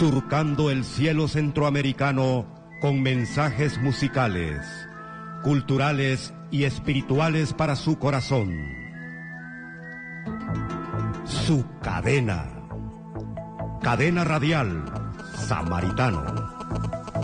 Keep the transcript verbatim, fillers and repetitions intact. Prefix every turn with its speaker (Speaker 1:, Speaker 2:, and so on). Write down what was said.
Speaker 1: surcando el cielo centroamericano con mensajes musicales, culturales y espirituales para su corazón. Su cadena, cadena radial Samaritano.